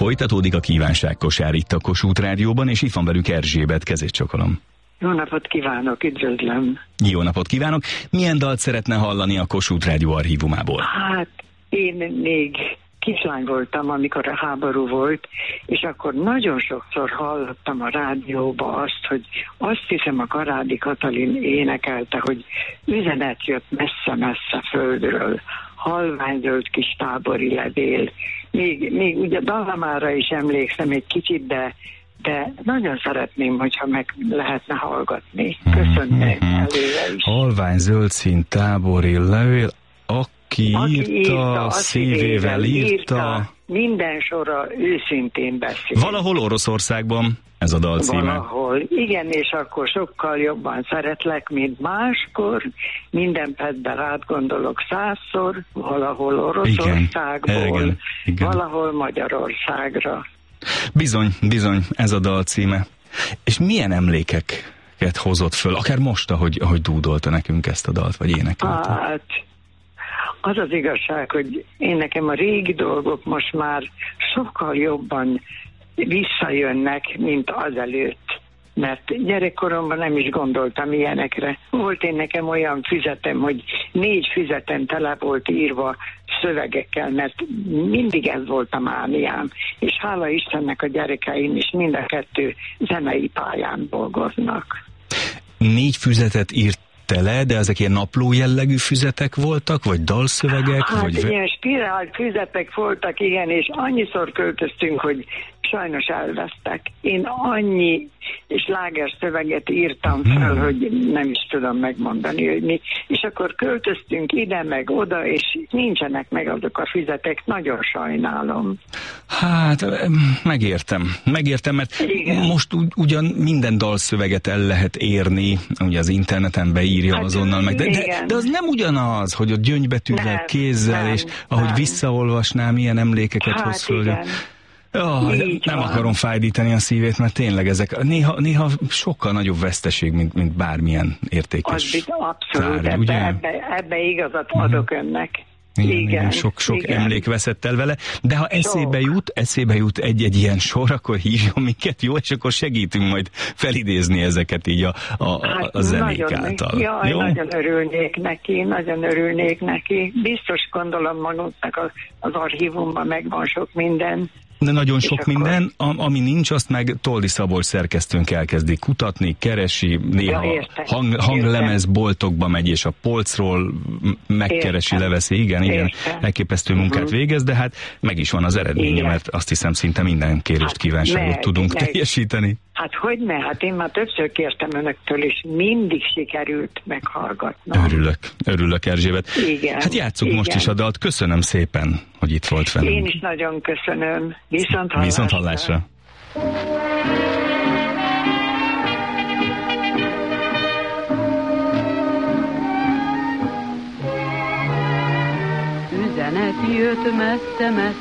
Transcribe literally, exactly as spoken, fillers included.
Folytatódik a kívánságkosár itt a Kossuth Rádióban, és itt van velük Erzsébet, kezét csokolom. Jó napot kívánok, üdvözlöm. Jó napot kívánok. Milyen dalt szeretne hallani a Kossuth Rádió archívumából? Hát én még kislány voltam, amikor a háború volt, és akkor nagyon sokszor hallottam a rádióba azt, hogy azt hiszem a Karádi Katalin énekelte, hogy üzenet jött messze-messze földről, halványolt kis tábori levél. Még, még ugye dallamára is emlékszem egy kicsit, de de nagyon szeretném, hogyha meg lehetne hallgatni. Köszönöm előre is. Halvány zöld szín tábori levél, aki, aki írta, írta szívével írta, írta, minden sora őszintén beszél. Valahol Oroszországban ez a dal címe. Valahol, igen, és akkor sokkal jobban szeretlek, mint máskor, minden percben rád gondolok százszor, valahol Oroszországból, igen, igen, igen. valahol Magyarországra. Bizony, bizony, ez a dal címe. És milyen emlékeket hozott föl, akár most, ahogy, ahogy dúdolta nekünk ezt a dalt, vagy énekelte? Hát, az az igazság, hogy én nekem a régi dolgok most már sokkal jobban visszajönnek, mint azelőtt. Mert gyerekkoromban nem is gondoltam ilyenekre. Volt én nekem olyan füzetem, hogy négy füzetem tele volt írva szövegekkel, mert mindig ez volt a mániám. És hála Istennek a gyerekeim is mind a kettő zenei pályán dolgoznak. Négy füzetet írt tele, de ezek ilyen napló jellegű füzetek voltak, vagy dalszövegek? Hát vagy... ilyen spirált füzetek voltak, igen, és annyiszor költöztünk, hogy sajnos elvesztek. Én annyi sláger szöveget írtam fel, hmm. hogy nem is tudom megmondani, hogy mi. És akkor költöztünk ide, meg oda, és nincsenek meg azok a füzetek, nagyon sajnálom. Hát, megértem. Megértem, mert igen. most ugyan minden dalszöveget el lehet érni, ugye az interneten beírja hát, azonnal meg, de, de, de az nem ugyanaz, hogy a gyöngybetűvel, nem, kézzel, nem, és ahogy nem. visszaolvasnám, milyen emlékeket hát hoz föl. Oh, nem van. Akarom fájdítani a szívét, mert tényleg ezek néha, néha sokkal nagyobb veszteség, mint, mint bármilyen értékes. Az, abszolút, tár, ebbe, ebbe, ebbe igazat adok uh-huh. önnek. Igen, igen, igen, sok, sok igen. emlék veszett el vele, de ha eszébe sok. jut, eszébe jut egy-egy ilyen sor, akkor hívjon minket, jó? És akkor segítünk majd felidézni ezeket így a, a, hát a zenék nagyon, által. Jaj, jó? nagyon örülnék neki, nagyon örülnék neki. Biztos gondolom magunknak az archívumban megvan sok minden. De nagyon sok akkor... minden, ami nincs, azt meg Toldi Szabolcs szerkesztőnk elkezdi kutatni, keresi, néha ja, hang, hanglemezboltokba megy, és a polcról megkeresi, értem. leveszi. Igen, igen, értem. elképesztő munkát uh-huh. végez, de hát meg is van az eredménye, igen. mert azt hiszem szinte minden kérést, hát kívánságot meg, tudunk meg. teljesíteni. Hát hogyne, hát én már többször kértem önöktől, és mindig sikerült meghallgatnom. Örülök, örülök Erzsébet. Igen. Hát játsszuk igen. most is a dalt, köszönöm szépen, hogy itt volt velünk. Én is nagyon köszönöm. Viszont hallásra. Viszont hallásra. Üzenet jött messze-messze